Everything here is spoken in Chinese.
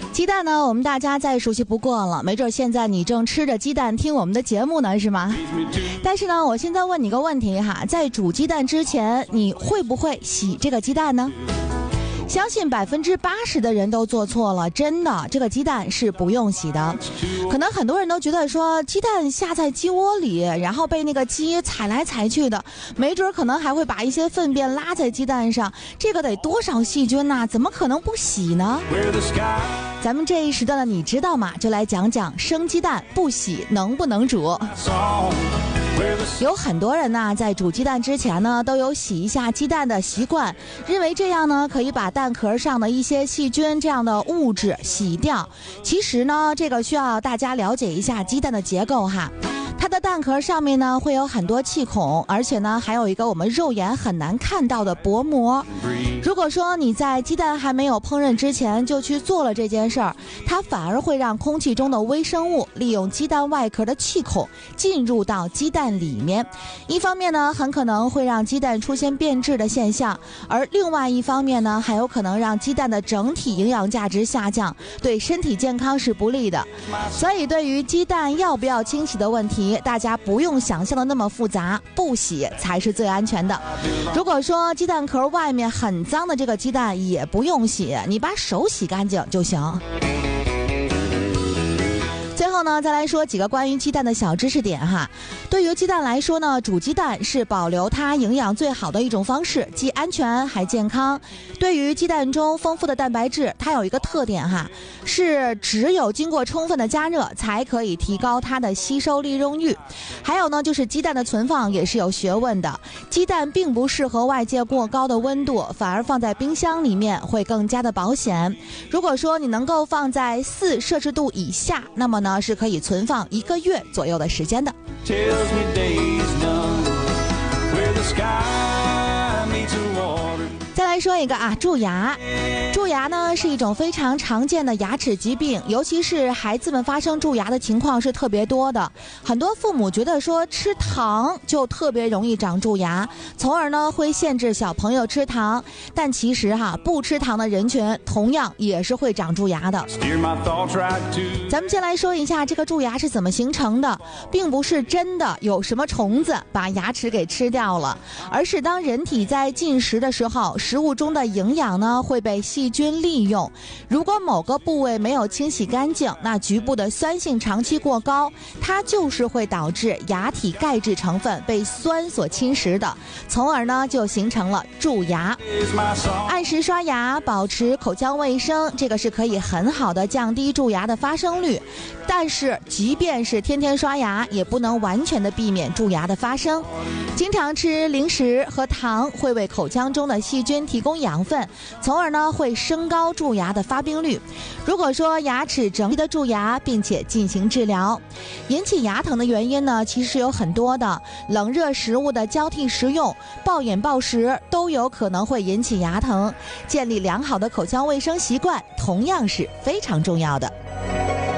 鸡蛋呢，我们大家再熟悉不过了，没准现在你正吃着鸡蛋听我们的节目呢，是吗？但是呢，我现在问你个问题哈，在煮鸡蛋之前，你会不会洗这个鸡蛋呢？相信80%的人都做错了，真的，这个鸡蛋是不用洗的。可能很多人都觉得说，鸡蛋下在鸡窝里，然后被那个鸡踩来踩去的，没准可能还会把一些粪便拉在鸡蛋上，这个得多少细菌呐，怎么可能不洗呢？咱们这一时段的你知道吗？就来讲讲生鸡蛋不洗能不能煮。有很多人呢，在煮鸡蛋之前呢，都有洗一下鸡蛋的习惯，认为这样呢，可以把蛋壳上的一些细菌这样的物质洗掉。其实呢，这个需要大家了解一下鸡蛋的结构哈。它的蛋壳上面呢会有很多气孔，而且呢还有一个我们肉眼很难看到的薄膜。如果说你在鸡蛋还没有烹饪之前就去做了这件事儿，它反而会让空气中的微生物利用鸡蛋外壳的气孔进入到鸡蛋里面。一方面呢很可能会让鸡蛋出现变质的现象，而另外一方面呢还有可能让鸡蛋的整体营养价值下降，对身体健康是不利的。所以对于鸡蛋要不要清洗的问题，大家不用想象的那么复杂，不洗才是最安全的。如果说鸡蛋壳外面很脏的这个鸡蛋也不用洗，你把手洗干净就行。最后呢，再来说几个关于鸡蛋的小知识点哈。对于鸡蛋来说呢，煮鸡蛋是保留它营养最好的一种方式，既安全还健康。对于鸡蛋中丰富的蛋白质，它有一个特点哈，是只有经过充分的加热才可以提高它的吸收利用率。还有呢，就是鸡蛋的存放也是有学问的，鸡蛋并不适合外界过高的温度，反而放在冰箱里面会更加的保险。如果说你能够放在4摄氏度以下，那么呢是可以存放1个月左右的时间的。再来说一个啊，蛀牙。蛀牙呢是一种非常常见的牙齿疾病，尤其是孩子们发生蛀牙的情况是特别多的。很多父母觉得说吃糖就特别容易长蛀牙，从而呢会限制小朋友吃糖，但其实不吃糖的人群同样也是会长蛀牙的。咱们先来说一下这个蛀牙是怎么形成的，并不是真的有什么虫子把牙齿给吃掉了，而是当人体在进食的时候，食物中的营养呢会被细菌利用。如果某个部位没有清洗干净，那局部的酸性长期过高，它就是会导致牙体钙质成分被酸所侵蚀的，从而呢就形成了蛀牙。按时刷牙，保持口腔卫生，这个是可以很好的降低蛀牙的发生率。但是即便是天天刷牙，也不能完全的避免蛀牙的发生。经常吃零食和糖会为口腔中的细菌提供养分，从而呢会升高蛀牙的发病率。如果说牙齿整体的蛀牙，并且进行治疗，引起牙疼的原因呢其实有很多的，冷热食物的交替食用、暴饮暴食都有可能会引起牙疼。建立良好的口腔卫生习惯同样是非常重要的。